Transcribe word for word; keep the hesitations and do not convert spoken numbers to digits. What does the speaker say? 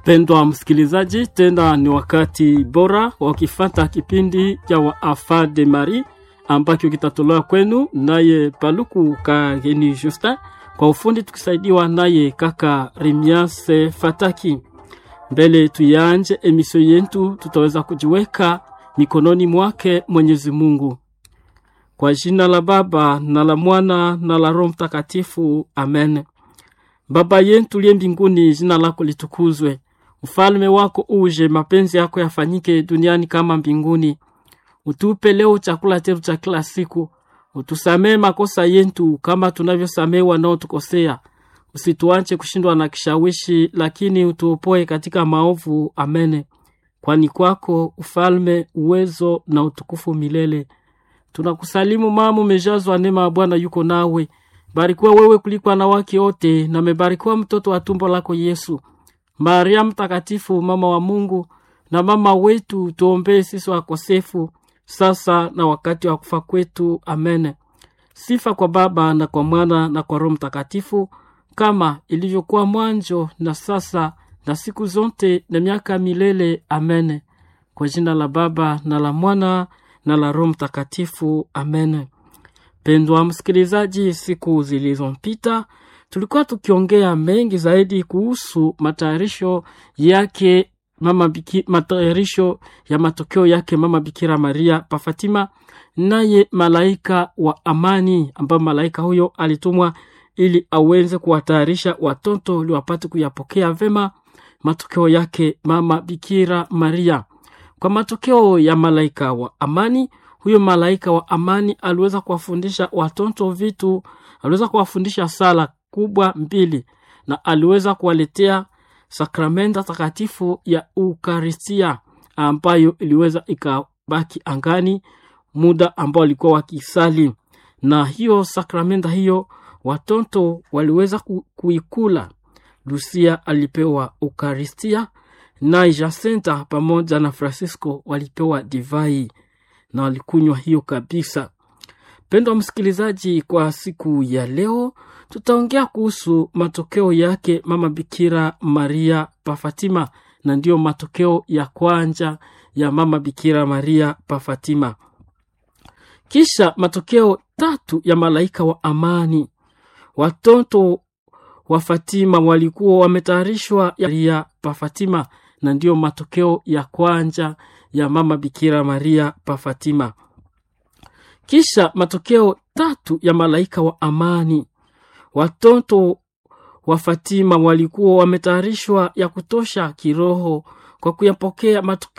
Pendwa msikilizaji, tena ni wakati bora wa kifata kipindi cha wa Afa de Marie ambacho kitatolewa kwenu naye Paluku Kageni Justin, kwa ufundi tukisaidiwa naye kaka Remiase Fataki. Mbele tuyanje emisio yetu, tutaweza kujiweka mikononi mwake Mwenyezi Mungu. Kwa jina la Baba na la Mwana na la Roho Mtakatifu, amen. Baba yetu liye mbinguni, jina lako litukuzwe. Ufalme wako uje, mapenzi yako yafanyike duniani kama mbinguni. Utupe leo chakula chetu cha kila siku. Utusamee makosa yetu kama tunavyosamea wanaotukosea. Usituache kushindwa na kishawishi, lakini utuopoe katika maovu, amen. Kwani kwako ufalme, uwezo na utukufu milele. Tunakusalimu mama, umejazwa neema, Bwana yuko nawe. Barikiwa wewe kuliko wanawake wote, na umebarikiwa mtoto wa tumbo lako Yesu. Maria mtakatifu, mama wa Mungu na mama wetu, tuombee sisi wakosefu sasa na wakati wa kufa kwetu, amen. Sifa kwa Baba na kwa Mwana na kwa Roho Mtakatifu, kama ilivyokuwa mwanzo na sasa na siku zote na miaka milele, amen. Kwa jina la Baba na la Mwana na la Roho Mtakatifu, amen. Pendwa msikilizaji, siku zilizopita tulikuwa tukiongea mengi zaidi kuhusu matayarisho yake mama biki, matayarisho ya matokeo yake mama Bikira Maria pa Fatima, naye malaika wa amani, ambaye malaika huyo alitumwa ili aweze kuwatayarisha watoto ili wapate kuyapokea vema matokeo yake mama Bikira Maria. Kwa matokeo ya malaika wa amani, huyo malaika wa amani aliweza kuwafundisha watoto vitu, aliweza kuwafundisha sala kubwa mbili, na aliweza kuwaletea sakramenta takatifu ya Eukaristia ambayo iliweza ikabaki angani muda ambao alikuwa wakisali. Na hiyo sakramenta hiyo watoto waliweza ku, kuikula. Lucia alipewa Eukaristia, na Jacinta pamoja na Francisco walipewa divai na walikunywa hiyo kabisa. Pendwa msikilizaji, kwa siku ya leo tutaongea kuhusu matokeo yake mama Bikira Maria pa Fatima, na ndio matokeo ya kwanza ya mama Bikira Maria pa Fatima. Kisha matokeo tatu ya malaika wa amani. Watoto wa Fatima walikuwa wametayarishwa ya pa Fatima, na ndio matokeo ya kwanza ya mama Bikira Maria pa Fatima. Kisha matokeo tatu ya malaika wa amani. Watoto wa Fatima walikuwa wametayarishwa ya kutosha kiroho kwa kuyapokea matokeo